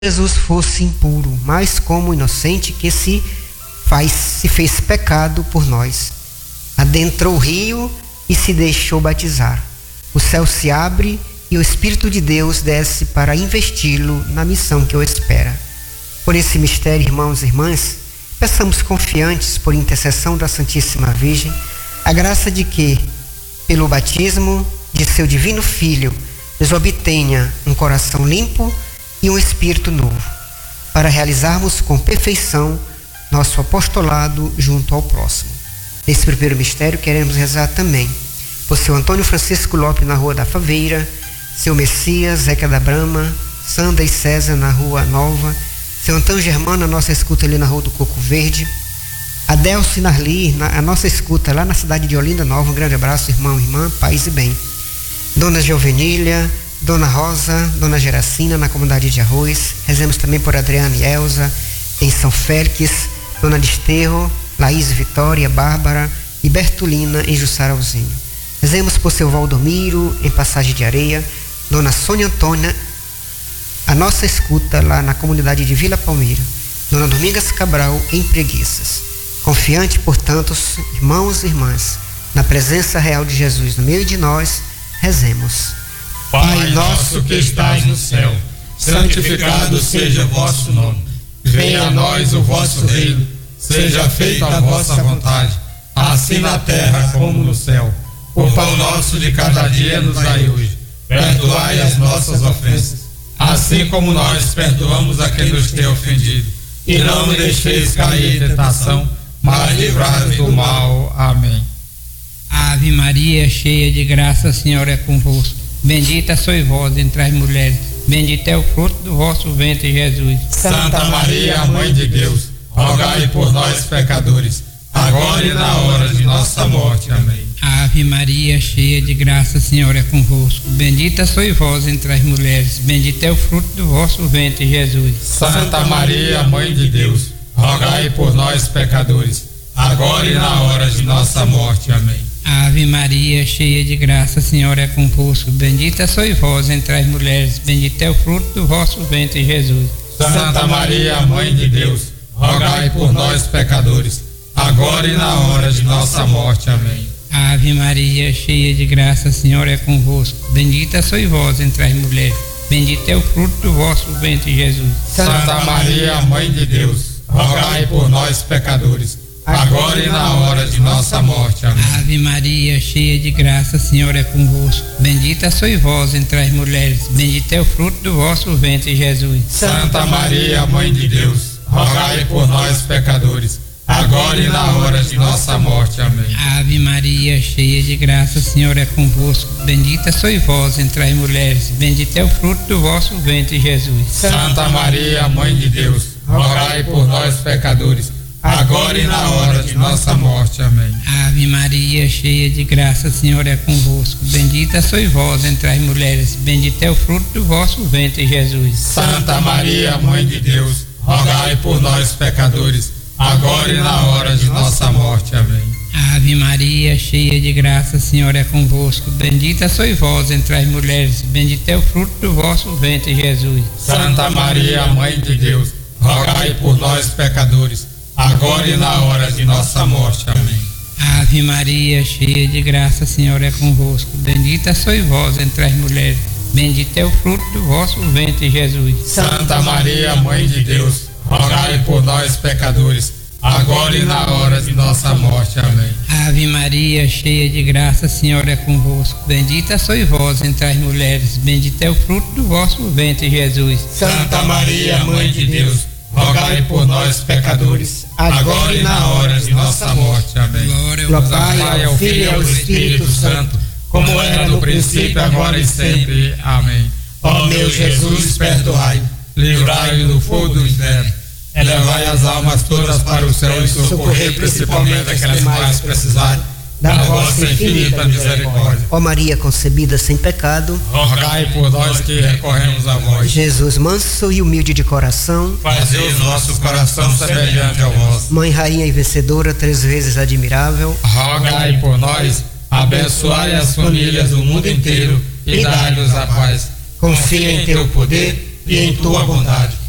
Jesus fosse impuro, mas como inocente que se fez pecado por nós. Adentrou o rio e se deixou batizar. O céu se abre e o Espírito de Deus desce para investi-lo na missão que o espera. Por esse mistério, irmãos e irmãs, peçamos confiantes, por intercessão da Santíssima Virgem, a graça de que, pelo batismo de seu divino Filho, Deus obtenha um coração limpo e um espírito novo, para realizarmos com perfeição nosso apostolado junto ao próximo. Nesse primeiro mistério queremos rezar também por seu Antônio Francisco Lopes na Rua da Faveira, seu Messias, Zeca da Brama, Sandra e César na Rua Nova, seu Antônio Germano, na nossa escuta ali na Rua do Coco Verde, Adelcio e Narli, a nossa escuta lá na cidade de Olinda Nova. Um grande abraço, irmão e irmã, paz e bem. Dona Jovenília, Dona Rosa, Dona Geracina na comunidade de Arroz. Rezemos também por Adriana e Elza em São Félix, Dona Desterro, Laís Vitória, Bárbara e Bertolina em Jussara Alzinho. Rezemos por seu Valdomiro em Passagem de Areia, Dona Sônia Antônia, a nossa escuta lá na comunidade de Vila Palmeira, Dona Domingas Cabral em Preguiças. Confiante, portanto, irmãos e irmãs, na presença real de Jesus no meio de nós, rezemos. Pai nosso que estais no céu, santificado seja o vosso nome. Venha a nós o vosso reino, seja feita a vossa vontade, assim na terra como no céu. O pão nosso de cada dia nos dai hoje. Perdoai as nossas ofensas, assim como nós perdoamos a quem nos tem ofendido. E não nos deixeis cair em tentação, mas livrai-nos do mal. Amém. Ave Maria, cheia de graça, o Senhor é convosco. Bendita sois vós entre as mulheres, bendito é o fruto do vosso ventre, Jesus. Santa Maria, Mãe de Deus, rogai por nós, pecadores, agora e na hora de nossa morte. Amém. Ave Maria, cheia de graça, o Senhor é convosco. Bendita sois vós entre as mulheres, bendito é o fruto do vosso ventre, Jesus. Santa Maria, Mãe de Deus, rogai por nós, pecadores, agora e na hora de nossa morte. Amém. Ave Maria, cheia de graça, o Senhor é convosco. Bendita sois vós entre as mulheres, bendito é o fruto do vosso ventre, Jesus. Santa Maria, Mãe de Deus, rogai por nós, pecadores, agora e na hora de nossa morte. Amém. Ave Maria, cheia de graça, o Senhor é convosco. Bendita sois vós entre as mulheres, bendito é o fruto do vosso ventre, Jesus. Santa Maria, Mãe de Deus, rogai por nós, pecadores, agora e na hora de nossa morte. Amém. Ave Maria, cheia de graça, o Senhor é convosco. Bendita sois vós entre as mulheres, bendito é o fruto do vosso ventre, Jesus. Santa Maria, Mãe de Deus, rogai por nós, pecadores, agora e na hora de nossa morte. Amém. Ave Maria, cheia de graça, o Senhor é convosco. Bendita sois vós entre as mulheres, bendito é o fruto do vosso ventre, Jesus. Santa Maria, Mãe de Deus, rogai por nós, pecadores, agora e na hora de nossa morte. Amém. Ave Maria, cheia de graça, o Senhor é convosco. Bendita sois vós entre as mulheres, bendito é o fruto do vosso ventre, Jesus. Santa Maria, Mãe de Deus, rogai por nós, pecadores, agora e na hora de nossa morte. Amém. Ave Maria, cheia de graça, o Senhor é convosco. Bendita sois vós entre as mulheres, bendito é o fruto do vosso ventre, Jesus. Santa Maria, Mãe de Deus, rogai por nós, pecadores, agora e na hora de nossa morte. Amém. Ave Maria, cheia de graça, o Senhor é convosco. Bendita sois vós entre as mulheres, bendito é o fruto do vosso ventre, Jesus. Santa Maria, Mãe de Deus, rogai por nós, pecadores, agora e na hora de nossa morte. Amém. Ave Maria, cheia de graça, o Senhor é convosco. Bendita sois vós entre as mulheres, bendito é o fruto do vosso ventre, Jesus. Santa Maria, Mãe de Deus, rogai por nós, pecadores, agora e na hora de nossa morte. Amém. Glória ao Pai, ao Filho e ao Espírito Santo, como era no princípio, agora e sempre. Amém. Ó meu Jesus, perdoai, livrai-nos do fogo do inferno, elevai as almas todas para o céu e socorrei principalmente aquelas que mais precisarem da vossa infinita misericórdia. Ó Maria concebida sem pecado, rogai por nós que recorremos a vós. Jesus manso e humilde de coração, fazei os nossos corações semelhante ao vosso. Mãe, rainha e vencedora, 3 vezes admirável, rogai por nós, abençoai as famílias do mundo inteiro e dai-nos a paz. Confia em teu poder e em tua bondade.